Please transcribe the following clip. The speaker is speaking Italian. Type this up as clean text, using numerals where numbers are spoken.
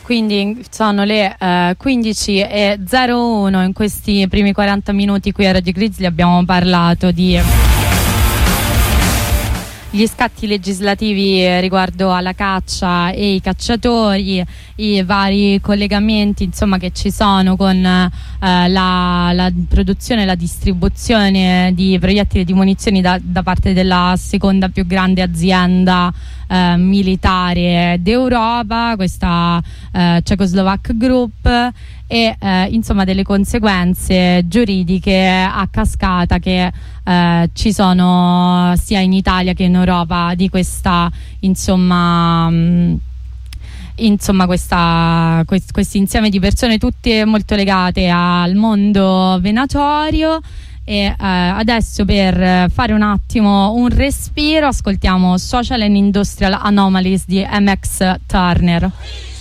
Quindi sono le 15:01. In questi primi 40 minuti qui a Radio Grizzly abbiamo parlato di gli scatti legislativi riguardo alla caccia e i cacciatori, i vari collegamenti insomma che ci sono con la produzione e la distribuzione di proiettili e di munizioni da parte della seconda più grande azienda militare d'Europa, questa Czechoslovak Group, e insomma delle conseguenze giuridiche a cascata che ci sono sia in Italia che in Europa di questa questo insieme di persone tutte molto legate al mondo venatorio. E adesso, per fare un attimo un respiro, ascoltiamo Social and Industrial Anomalies di MX Turner.